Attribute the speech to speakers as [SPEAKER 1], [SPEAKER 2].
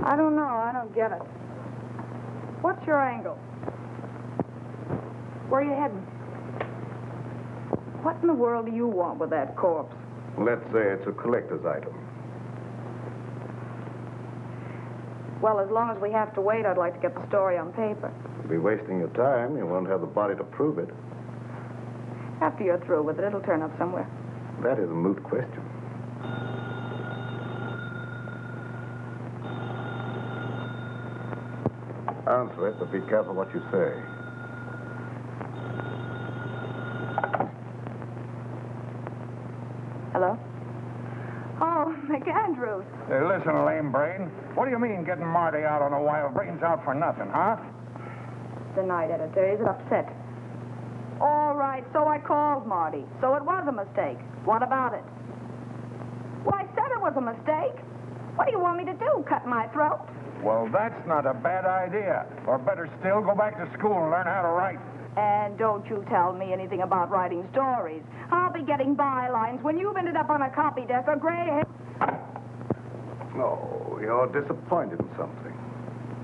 [SPEAKER 1] I don't know. I don't get it. What's your angle? Where are you heading? What in the world do you want with that corpse?
[SPEAKER 2] Let's say it's a collector's item.
[SPEAKER 1] Well, as long as we have to wait, I'd like to get the story on paper.
[SPEAKER 2] You'll be wasting your time. You won't have the body to prove it.
[SPEAKER 1] After you're through with it, it'll turn up somewhere.
[SPEAKER 2] That is a moot question. Answer it, but be careful what you say.
[SPEAKER 1] Hello? Oh, McAndrews.
[SPEAKER 3] Hey, listen, lame brain. What do you mean getting Marty out on a wild brains out for nothing, huh?
[SPEAKER 1] The night editor is upset. All right, so I called Marty. So it was a mistake. What about it? Well, I said it was a mistake. What do you want me to do, cut my throat?
[SPEAKER 3] Well, that's not a bad idea. Or better still, go back to school and learn how to write.
[SPEAKER 1] And don't you tell me anything about writing stories. I'll be getting bylines when you've ended up on a copy desk or gray hair.
[SPEAKER 2] Oh, you're disappointed in something.